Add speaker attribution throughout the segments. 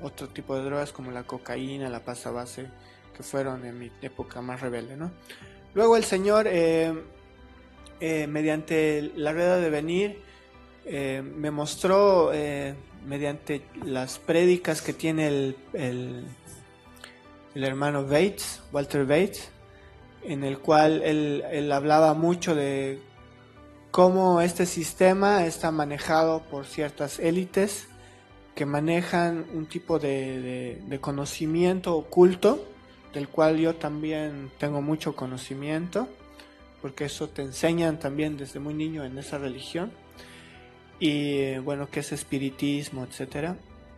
Speaker 1: otro tipo de drogas como la cocaína, la pasta base, que fueron en mi época más rebelde, ¿no? Luego el Señor, mediante la rueda de venir, me mostró, mediante las prédicas que tiene el hermano Bates, Walter Bates, en el cual él hablaba mucho de cómo este sistema está manejado por ciertas élites que manejan un tipo de conocimiento oculto, del cual yo también tengo mucho conocimiento, porque eso te enseñan también desde muy niño en esa religión, y bueno, que es espiritismo, etcétera.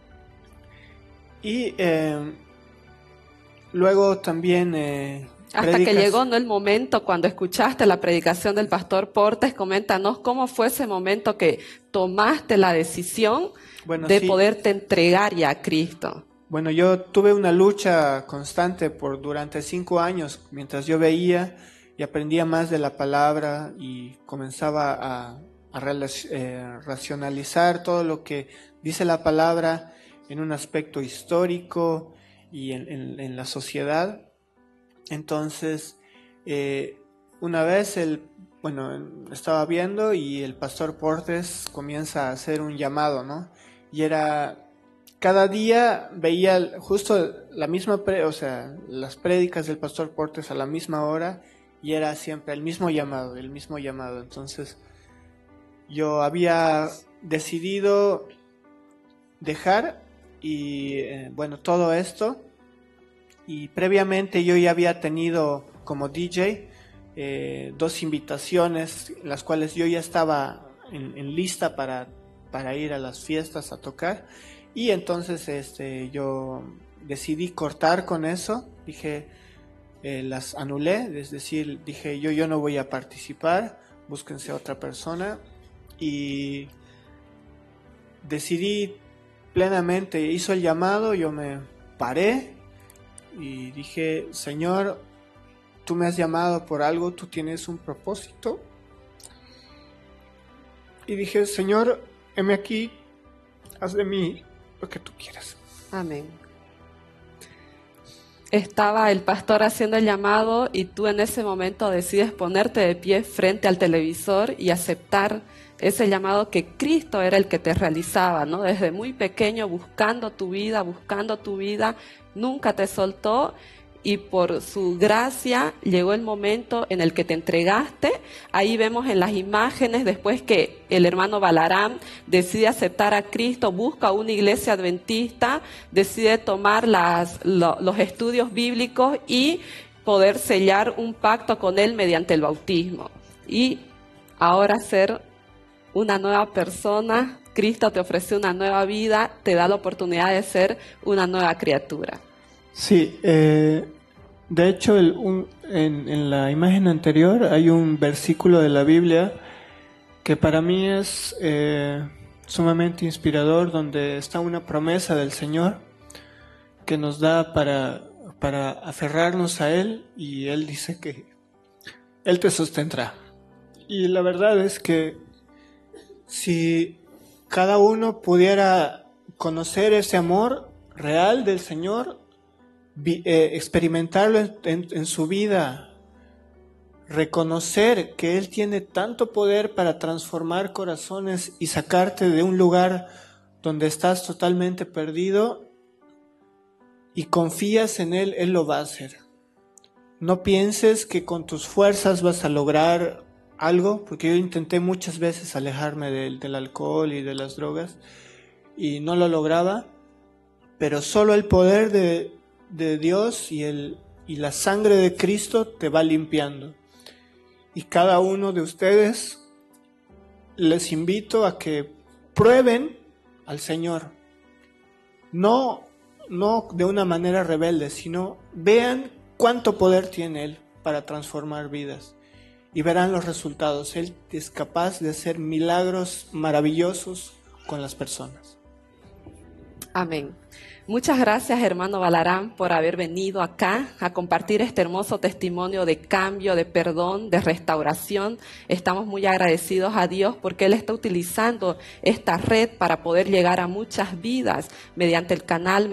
Speaker 1: Y luego también
Speaker 2: hasta que llegó, ¿no?, el momento cuando escuchaste la predicación del pastor Portes. Coméntanos cómo fue ese momento que tomaste la decisión de poderte entregar ya a Cristo.
Speaker 1: Bueno, yo tuve una lucha constante durante 5 años, mientras yo veía y aprendía más de la palabra y comenzaba a racionalizar todo lo que dice la palabra en un aspecto histórico y en la sociedad. Entonces, una vez estaba viendo y el pastor Portes comienza a hacer un llamado, ¿no? Y era, cada día veía justo la misma, las prédicas del pastor Portes a la misma hora, y era siempre el mismo llamado. Entonces, yo había decidido dejar todo esto. Y previamente yo ya había tenido como DJ 2 invitaciones, las cuales yo ya estaba en lista para ir a las fiestas a tocar. Y entonces yo decidí cortar con eso. Dije, las anulé, es decir, dije yo no voy a participar, búsquense a otra persona. Y decidí plenamente, hizo el llamado, yo me paré y dije, Señor, tú me has llamado por algo, tú tienes un propósito. Y dije, Señor, heme aquí, haz de mí lo que tú quieras.
Speaker 2: Amén. Estaba el pastor haciendo el llamado y tú en ese momento decides ponerte de pie frente al televisor y aceptar ese llamado que Cristo era el que te realizaba, ¿no? Desde muy pequeño buscando tu vida, nunca te soltó, y por su gracia llegó el momento en el que te entregaste. Ahí vemos en las imágenes después que el hermano Balarán decide aceptar a Cristo, busca una iglesia adventista, decide tomar los estudios bíblicos y poder sellar un pacto con él mediante el bautismo. Y ahora ser una nueva persona. Cristo te ofrece una nueva vida, te da la oportunidad de ser una nueva criatura.
Speaker 1: Sí, de hecho en la imagen anterior hay un versículo de la Biblia que para mí es sumamente inspirador, donde está una promesa del Señor que nos da para aferrarnos a Él, y Él dice que Él te sostendrá. Y la verdad es que si cada uno pudiera conocer ese amor real del Señor, experimentarlo en su vida, reconocer que Él tiene tanto poder para transformar corazones y sacarte de un lugar donde estás totalmente perdido, y confías en Él, Él lo va a hacer. No pienses que con tus fuerzas vas a lograr algo, porque yo intenté muchas veces alejarme del alcohol y de las drogas y no lo lograba, pero solo el poder de Dios y la sangre de Cristo te va limpiando. Y cada uno de ustedes, les invito a que prueben al Señor, no de una manera rebelde, sino vean cuánto poder tiene Él para transformar vidas, y verán los resultados. Él es capaz de hacer milagros maravillosos con las personas.
Speaker 2: Amén. Muchas gracias, hermano Balarán, por haber venido acá a compartir este hermoso testimonio de cambio, de perdón, de restauración. Estamos muy agradecidos a Dios porque Él está utilizando esta red para poder llegar a muchas vidas mediante el canal,